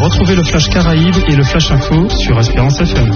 Retrouvez le Flash Caraïbes et le Flash Info sur Espérance FM.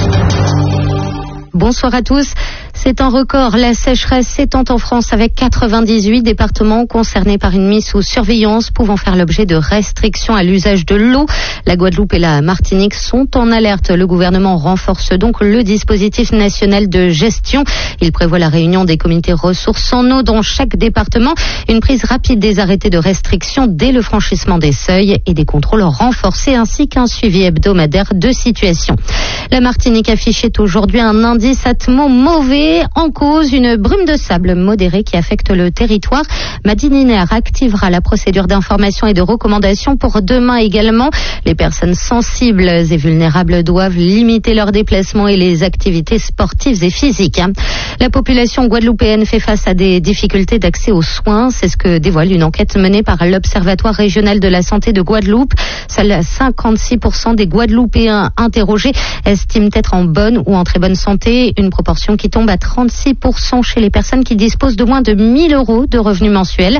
Bonsoir à tous. C'est un record. La sécheresse s'étend en France avec 98 départements concernés par une mise sous surveillance pouvant faire l'objet de restrictions à l'usage de l'eau. La Guadeloupe et la Martinique sont en alerte. Le gouvernement renforce donc le dispositif national de gestion. Il prévoit la réunion des comités ressources en eau dans chaque département, une prise rapide des arrêtés de restriction dès le franchissement des seuils et des contrôles renforcés ainsi qu'un suivi hebdomadaire de situation. La Martinique affichait aujourd'hui un indice atmo mauvais. En cause, une brume de sable modérée qui affecte le territoire. Madininer activera la procédure d'information et de recommandation pour demain également. Les personnes sensibles et vulnérables doivent limiter leurs déplacements et les activités sportives et physiques. La population guadeloupéenne fait face à des difficultés d'accès aux soins. C'est ce que dévoile une enquête menée par l'Observatoire régional de la santé de Guadeloupe. Seuls 56% des Guadeloupéens interrogés estiment être en bonne ou en très bonne santé, une proportion qui tombe à 36% chez les personnes qui disposent de moins de 1 000 € de revenus mensuels.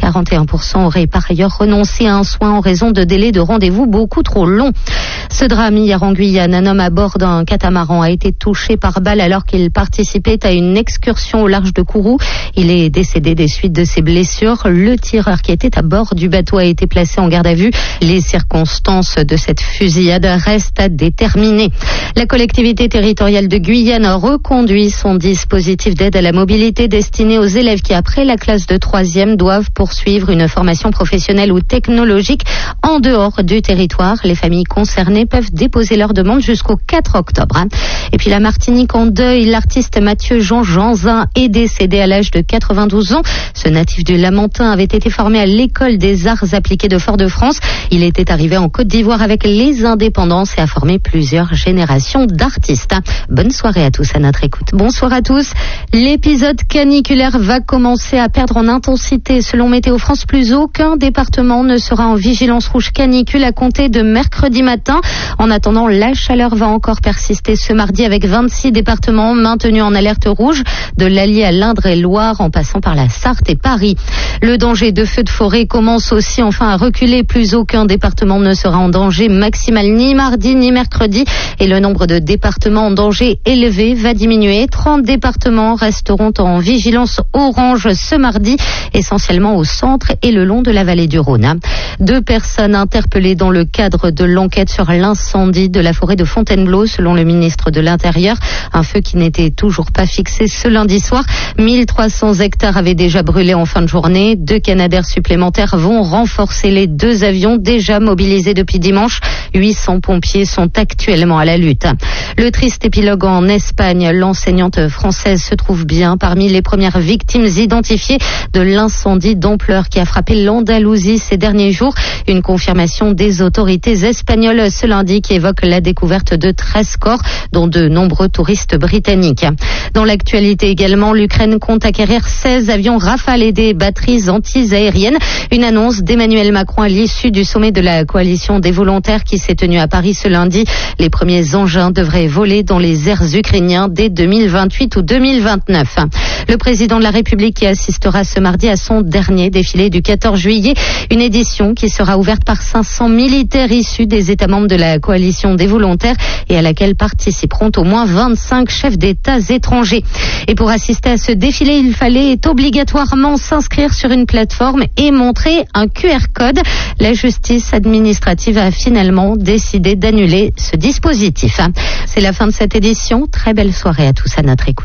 41% auraient par ailleurs renoncé à un soin en raison de délais de rendez-vous beaucoup trop longs. Ce drame hier en Guyane, un homme à bord d'un catamaran a été touché par balle alors qu'il participait à une excursion au large de Kourou. Il est décédé des suites de ses blessures. Le tireur qui était à bord du bateau a été placé en garde à vue. Les circonstances de cette fusillade restent à déterminer. La collectivité territoriale de Guyane reconduit son dispositif d'aide à la mobilité destiné aux élèves qui, après la classe de 3e, doivent poursuivre une formation professionnelle ou technologique en dehors du territoire. Les familles concernées peuvent déposer leur demande jusqu'au 4 octobre. Et puis la Martinique en deuil, l'artiste Mathieu Jean Janzin est décédé à l'âge de 92 ans. Ce natif du Lamentin avait été formé à l'école des arts appliqués de Fort-de-France. Il était arrivé en Côte d'Ivoire avec les indépendances et a formé plusieurs générations d'artistes. Bonne soirée à tous à notre écoute. Bonsoir à tous. L'épisode caniculaire va commencer à perdre en intensité. Selon Météo France, plus aucun département ne sera en vigilance rouge canicule à compter de mercredi matin. En attendant, la chaleur va encore persister ce mardi avec 26 départements maintenus en alerte rouge, de l'Allier à l'Indre-et-Loire en passant par la Sarthe et Paris. Le danger de feux de forêt commence aussi enfin à reculer. Plus aucun département ne sera en danger maximal ni mardi ni mercredi et le nombre de départements en danger élevé va diminuer. 30 départements resteront en vigilance orange ce mardi, essentiellement au centre et le long de la vallée du Rhône. 2 personnes interpellées dans le cadre de l'enquête sur l'incendie de la forêt de Fontainebleau, selon le ministre de l'Intérieur. Un feu qui n'était toujours pas fixé ce lundi soir. 1300 hectares avaient déjà brûlé en fin de journée. 2 Canadair supplémentaires vont renforcer les 2 avions déjà mobilisés depuis dimanche. 800 pompiers sont actuellement à la lutte. Le triste épilogue en Espagne. L'enseignante française se trouve bien parmi les premières victimes identifiées de l'incendie d'ampleur qui a frappé l'Andalousie ces derniers jours. Une confirmation des autorités espagnoles ce lundi qui évoque la découverte de 13 corps, dont de nombreux touristes britanniques. Dans l'actualité également, l'Ukraine compte acquérir 16 avions Rafale et des batteries anti-aériennes. Une annonce d'Emmanuel Macron à l'issue du sommet de la coalition des volontaires qui s'est tenu à Paris ce lundi. Les premiers engins devraient voler dans les airs ukrainiens dès 2028 ou 2029. Le président de la République qui assistera ce mardi à son dernier défilé du 14 juillet, une édition qui sera ouverte par 500 militaires issus des États membres de la coalition des volontaires et à laquelle participeront au moins 25 chefs d'État étrangers. Et pour assister à ce défilé, il fallait obligatoirement s'inscrire sur une plateforme et montrer un QR code. La justice administrative a finalement décidé d'annuler ce dispositif. C'est la fin de cette édition. Très belle soirée à tous à notre écoute.